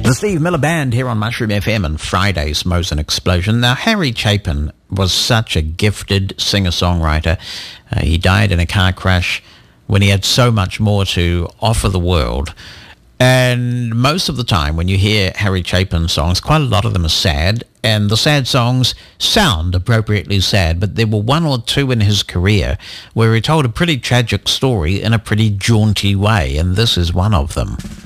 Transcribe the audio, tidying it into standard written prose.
The Steve Miller Band here on Mushroom FM and Friday's Mosin Explosion. Now, Harry Chapin was such a gifted singer-songwriter. He died in a car crash when he had so much more to offer the world. And most of the time when you hear Harry Chapin songs, quite a lot of them are sad, and the sad songs sound appropriately sad, but there were one or two in his career where he told a pretty tragic story in a pretty jaunty way, and this is one of them.